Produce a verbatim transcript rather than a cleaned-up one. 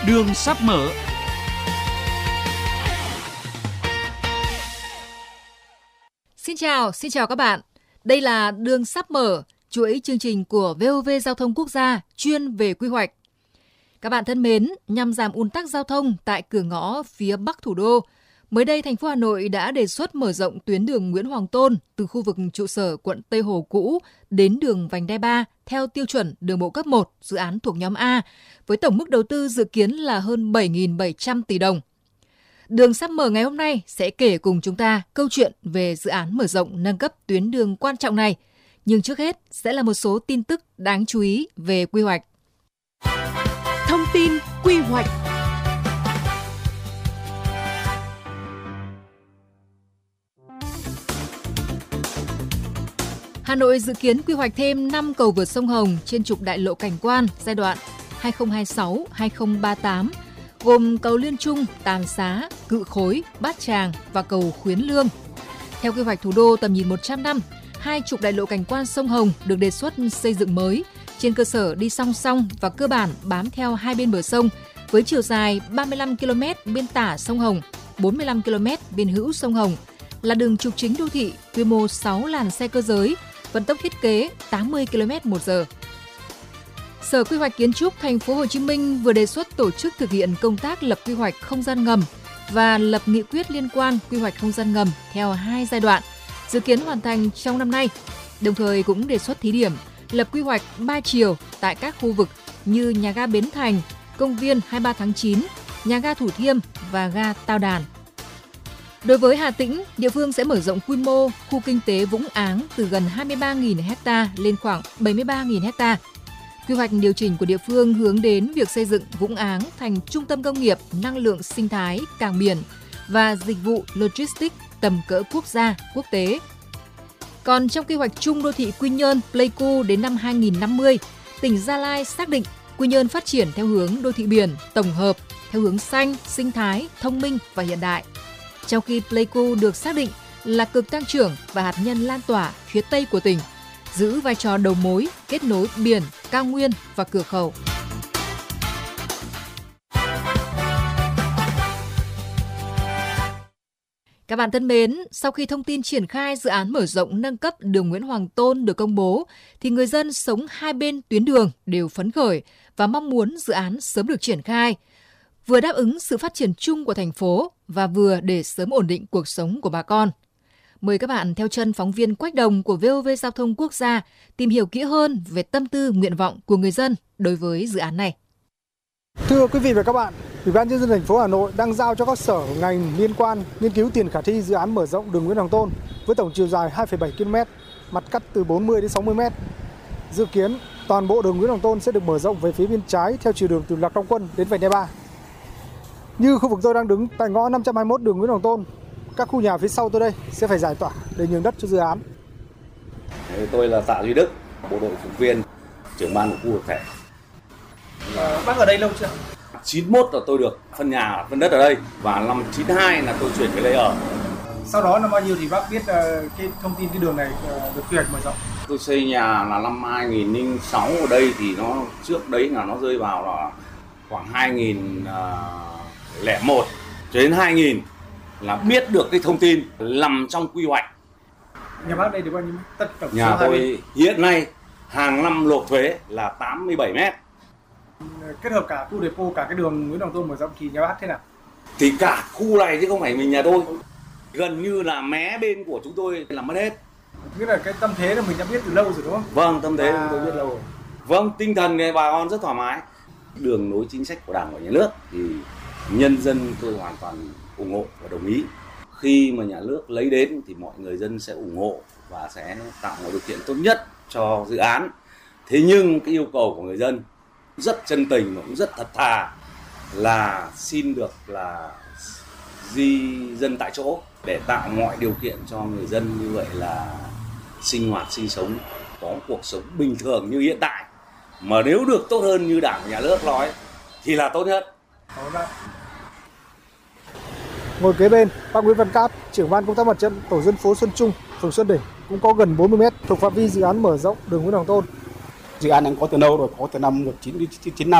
Đường sắp mở. Xin chào, xin chào các bạn. Đây là Đường sắp mở, chuỗi chương trình của vê o vê Giao thông Quốc gia chuyên về quy hoạch. Các bạn thân mến, nhằm giảm ùn tắc giao thông tại cửa ngõ phía Bắc thủ đô, mới đây thành phố Hà Nội đã đề xuất mở rộng tuyến đường Nguyễn Hoàng Tôn từ khu vực trụ sở quận Tây Hồ cũ đến đường vành đai ba theo tiêu chuẩn đường bộ cấp một, dự án thuộc nhóm A, với tổng mức đầu tư dự kiến là hơn bảy nghìn bảy trăm tỷ đồng. Đường sắp mở ngày hôm nay sẽ kể cùng chúng ta câu chuyện về dự án mở rộng nâng cấp tuyến đường quan trọng này. Nhưng trước hết sẽ là một số tin tức đáng chú ý về quy hoạch. Thông tin quy hoạch. Hà Nội dự kiến quy hoạch thêm năm cầu vượt sông Hồng trên trục đại lộ Cảnh Quan giai đoạn hai nghìn không trăm hai mươi sáu đến hai nghìn không trăm ba mươi tám, gồm cầu Liên Trung, Tàn Xá, Cự Khối, Bát Tràng và cầu Khuyến Lương. Theo quy hoạch thủ đô tầm nhìn một trăm năm, hai trục đại lộ Cảnh Quan sông Hồng được đề xuất xây dựng mới trên cơ sở đi song song và cơ bản bám theo hai bên bờ sông với chiều dài ba mươi lăm ki lô mét bên tả sông Hồng, bốn mươi lăm ki lô mét bên hữu sông Hồng, là đường trục chính đô thị, quy mô sáu làn xe cơ giới, vận tốc thiết kế tám mươi ki lô mét một giờ. Sở Quy hoạch Kiến trúc Thành phố Hồ Chí Minh vừa đề xuất tổ chức thực hiện công tác lập quy hoạch không gian ngầm và lập nghị quyết liên quan quy hoạch không gian ngầm theo hai giai đoạn, dự kiến hoàn thành trong năm nay. Đồng thời cũng đề xuất thí điểm lập quy hoạch ba chiều tại các khu vực như nhà ga Bến Thành, công viên hai mươi ba tháng chín, nhà ga Thủ Thiêm và ga Tao Đàn. Đối với Hà Tĩnh, địa phương sẽ mở rộng quy mô khu kinh tế Vũng Áng từ gần hai mươi ba nghìn ha lên khoảng bảy mươi ba nghìn ha. Quy hoạch điều chỉnh của địa phương hướng đến việc xây dựng Vũng Áng thành trung tâm công nghiệp, năng lượng sinh thái, cảng biển và dịch vụ logistics tầm cỡ quốc gia, quốc tế. Còn trong quy hoạch chung đô thị Quy Nhơn Pleiku đến năm hai nghìn không trăm năm mươi, tỉnh Gia Lai xác định Quy Nhơn phát triển theo hướng đô thị biển tổng hợp, theo hướng xanh, sinh thái, thông minh và hiện đại. Trong khi Pleiku được xác định là cực tăng trưởng và hạt nhân lan tỏa phía Tây của tỉnh, giữ vai trò đầu mối, kết nối biển, cao nguyên và cửa khẩu. Các bạn thân mến, sau khi thông tin triển khai dự án mở rộng nâng cấp đường Nguyễn Hoàng Tôn được công bố, thì người dân sống hai bên tuyến đường đều phấn khởi và mong muốn dự án sớm được triển khai, vừa đáp ứng sự phát triển chung của thành phố và vừa để sớm ổn định cuộc sống của bà con. Mời các bạn theo chân phóng viên Quách Đồng của vê o vê Giao thông Quốc gia tìm hiểu kỹ hơn về tâm tư, nguyện vọng của người dân đối với dự án này. Thưa quý vị và các bạn, Ủy ban nhân dân thành phố Hà Nội đang giao cho các sở ngành liên quan nghiên cứu tiền khả thi dự án mở rộng đường Nguyễn Hoàng Tôn với tổng chiều dài hai phẩy bảy ki lô mét, mặt cắt từ bốn mươi đến sáu mươi mét. Dự kiến toàn bộ đường Nguyễn Hoàng Tôn sẽ được mở rộng về phía bên trái theo chiều đường từ Lạc Long Quân đến vành đai ba. Như khu vực tôi đang đứng tại ngõ năm trăm hai mươi mốt đường Nguyễn Hoàng Tôn, các khu nhà phía sau tôi đây sẽ phải giải tỏa để nhường đất cho dự án. Tôi là Tạ Duy Đức, bộ đội phóng viên, trưởng ban của khu vực thể. À, bác ở đây lâu chưa? chín mốt là tôi được phân nhà, phân đất ở đây và năm chín hai là tôi chuyển về đây ở. Sau đó năm bao nhiêu thì bác biết uh, cái thông tin cái đường này uh, được quy hoạch mở rộng? Tôi xây nhà là năm hai nghìn không trăm lẻ sáu ở đây thì nó trước đấy là nó rơi vào là khoảng hai nghìn không trăm lẻ một cho đến hai nghìn là biết được cái thông tin nằm trong quy hoạch. Nhà bác đây được bao nhiêu mét? Tất tổng nhà tôi hiện nay hàng năm nộp thuế là tám mươi bảy mét. Kết hợp cả khu depot, cả cái đường Nguyễn Hoàng Tôn mở rộng thì nhà bác thế nào? Thì cả khu này chứ không phải mình nhà tôi. Gần như là mé bên của chúng tôi là mất hết. Nghĩa là cái tâm thế là mình đã biết từ lâu rồi đúng không? Vâng, tâm thế à... tôi biết lâu rồi. Vâng, tinh thần này bà con rất thoải mái. Đường lối chính sách của Đảng và Nhà nước thì nhân dân tôi hoàn toàn ủng hộ và đồng ý. Khi mà nhà nước lấy đến thì mọi người dân sẽ ủng hộ và sẽ tạo một điều kiện tốt nhất cho dự án. Thế nhưng cái yêu cầu của người dân rất chân tình và cũng rất thật thà là xin được là di dân tại chỗ để tạo mọi điều kiện cho người dân như vậy là sinh hoạt, sinh sống, có cuộc sống bình thường như hiện tại. Mà nếu được tốt hơn như Đảng, Nhà nước nói thì là tốt nhất. Ngồi kế bên, bác Nguyễn Văn Cát, trưởng ban công tác mặt trận tổ dân phố Xuân Trung, phường Xuân Đỉnh, cũng có gần bốn mươi mét thuộc phạm vi dự án mở rộng đường Nguyễn Hoàng Tôn. Dự án đang có từ lâu rồi, có từ năm một nghìn chín trăm chín mươi lăm.